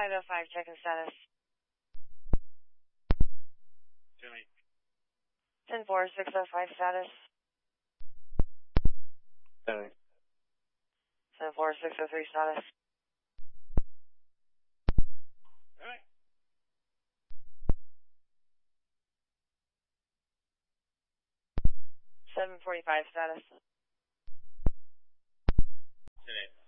505, check-in status. Jimmy. 104-605 status. Jimmy. 104-603 status. All right. 745 status. Jimmy.